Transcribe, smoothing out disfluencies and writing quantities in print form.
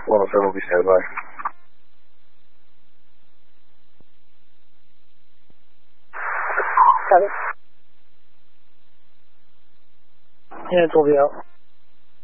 107 will be standby. 现在坐标。